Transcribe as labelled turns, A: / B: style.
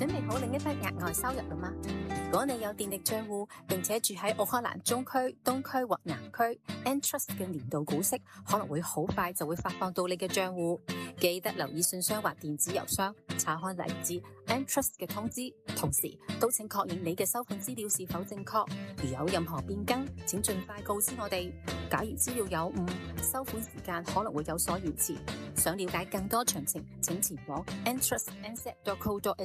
A: 準備好另一筆額外收入了嗎？如果你有電力賬戶，並且住喺奧克蘭中區、東區或南區 ，Entrust 嘅年度股息可能會好快就會發放到你嘅賬戶。記得留意信箱或電子郵箱，查看嚟自 Entrust 嘅通知，同時都請確認你嘅收款資料是否正確。如有任何變更，請盡快告知我哋。假如資料有誤，收款時間可能會有所延遲。想了解更多詳情，請前往 entrustnz.co.nz